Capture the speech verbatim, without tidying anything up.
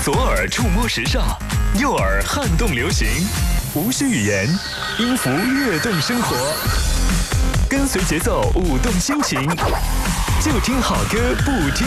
左耳触摸时尚，右耳撼动流行，无需语言，音符跃动生活，跟随节奏舞动心情，就听好歌不听